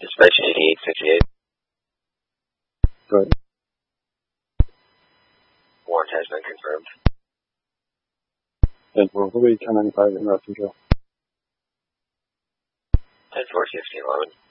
Dispatch 8858. Right. Warrant has been confirmed. And we'll be 1095 in Ruston Trail. 10-4-16-11.